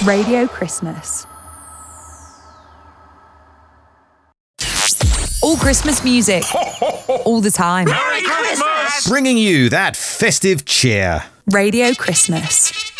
Radio Christmas. All Christmas music. All the time. Merry Christmas! Bringing you that festive cheer. Radio Christmas.